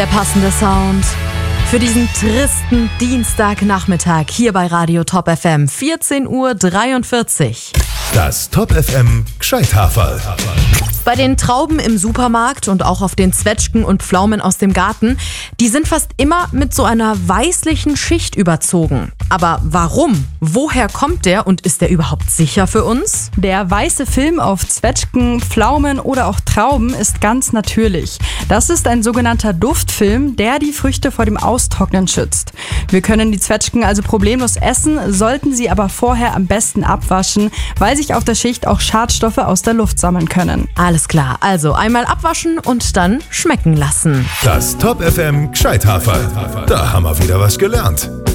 Der passende Sound für diesen tristen Dienstagnachmittag hier bei Radio Top FM, 14:43 Uhr. Das Top FM Gscheithaferl. Bei den Trauben im Supermarkt und auch auf den Zwetschgen und Pflaumen aus dem Garten, die sind fast immer mit so einer weißlichen Schicht überzogen. Aber warum? Woher kommt der und ist der überhaupt sicher für uns? Der weiße Film auf Zwetschgen, Pflaumen oder auch Trauben ist ganz natürlich. Das ist ein sogenannter Duftfilm, der die Früchte vor dem Austrocknen schützt. Wir können die Zwetschgen also problemlos essen, sollten sie aber vorher am besten abwaschen, weil sich auf der Schicht auch Schadstoffe aus der Luft sammeln können. Alles klar, also einmal abwaschen und dann schmecken lassen. Das Top FM Gscheithaferl. Da haben wir wieder was gelernt.